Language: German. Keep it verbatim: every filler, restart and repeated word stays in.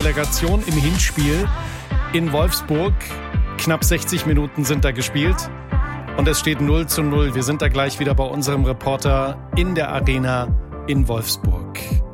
Relegation im Hinspiel in Wolfsburg. Knapp sechzig Minuten sind da gespielt und es steht null zu null. Wir sind da gleich wieder bei unserem Reporter in der Arena in Wolfsburg.